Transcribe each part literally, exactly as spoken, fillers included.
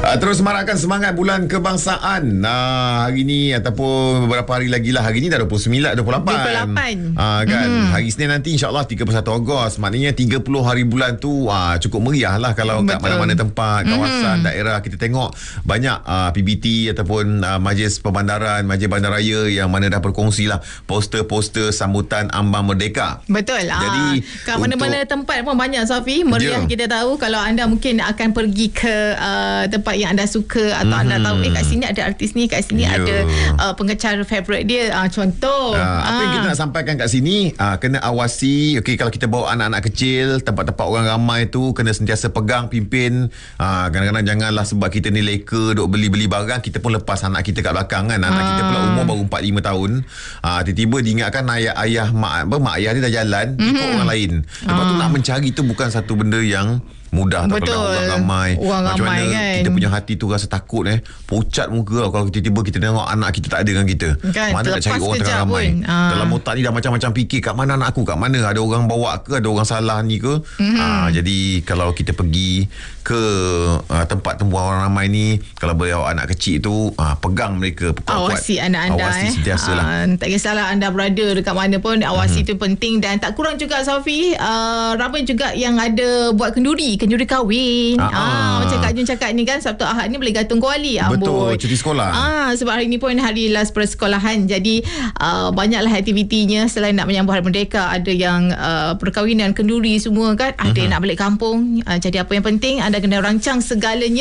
Uh, terus semarakkan semangat bulan kebangsaan uh, hari ni ataupun beberapa hari lagi lah. Hari ni dah dua puluh sembilan, dua puluh lapan. dua puluh lapan. Uh, kan hmm. Hari Isnin nanti insyaAllah tiga puluh satu Ogos. Maknanya tiga puluh hari bulan tu uh, cukup meriah lah. Kalau Betul. kat mana-mana tempat, kawasan, hmm. daerah kita tengok banyak uh, P B T ataupun uh, Majlis Perbandaran, Majlis Bandaraya yang mana dah berkongsi lah poster-poster sambutan Ambang Merdeka. Betul. Jadi uh, kat mana-mana tempat pun banyak, Safi. Meriah. Yeah. Kita tahu kalau anda mungkin akan pergi ke uh, tempat yang anda suka atau hmm. anda tahu eh kat sini ada artis ni, kat sini yeah. ada uh, pengecara favourite dia, uh, contoh uh, uh. apa yang kita nak sampaikan kat sini, uh, kena awasi. Okey, kalau kita bawa anak-anak kecil tempat-tempat orang ramai tu, kena sentiasa pegang pimpin. uh, kadang-kadang janganlah sebab kita ni leka duk beli-beli barang, kita pun lepas anak kita kat belakang kan. Anak uh. kita pula umur baru empat lima tahun, uh, tiba-tiba diingatkan ayah-ayah mak, apa, mak ayah dia dah jalan, mm-hmm. ikut orang lain. Lepas uh. tu nak mencari tu bukan satu benda yang mudah. Tak pernah orang ramai. Orang Macam ramai mana kan. kita punya hati tu rasa takut eh. Pucat muka lah kalau tiba-tiba kita tengok anak kita tak ada dengan kita. Kan, mana nak cari orang tengah ramai. Aa. Dalam otak ni dah macam-macam fikir, kat mana anak aku, kat mana ada orang bawa ke, ada orang salah ni ke. Mm-hmm. Aa, jadi kalau kita pergi ke uh, tempat tempat orang ramai ni, kalau boleh bawa anak kecil tu, uh, pegang mereka kuat-kuat. Awasi anak anda. Awasi eh. sentiasa lah. Uh, tak kisahlah anda berada dekat mana pun, awasi mm-hmm. tu penting. Dan tak kurang juga, Safi, uh, ramai juga yang ada buat kenduri, kenduri kahwin. Ah, ah, macam Kak Jun cakap ni kan, Sabtu Ahad ni boleh gantung kuali. Betul, cuti sekolah. Ah, sebab hari ni pun hari last persekolahan. Jadi uh, banyaklah aktivitinya. Selain nak menyambut Hari Merdeka, ada yang uh, perkahwinan, kenduri semua kan. Ada mm-hmm. yang nak balik kampung. Uh, jadi apa yang penting, anda kena rancang segalanya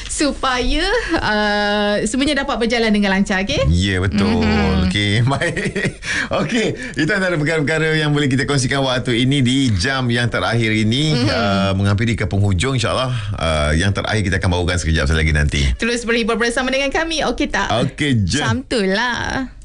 supaya uh, semuanya dapat berjalan dengan lancar. Okay? Ya, yeah, betul. Mm-hmm. Okay, baik. Okay, itu antara perkara-perkara yang boleh kita kongsikan waktu ini di jam yang terakhir ini. Mm-hmm. uh, Menghampiri ke penghujung, insyaAllah uh, yang terakhir kita akan bawakan sekejap lagi nanti. Terus berhibur bersama dengan kami. Okey tak? Okey je. Macam tu lah.